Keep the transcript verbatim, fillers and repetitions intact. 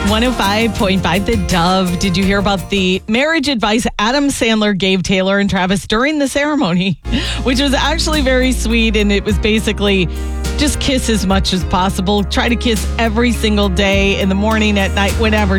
one oh five point five The Dove. Did you hear about the marriage advice Adam Sandler gave Taylor and Travis during the ceremony? Which was actually very sweet, and it was basically just kiss as much as possible. Try to kiss every single day, in the morning, at night, whatever.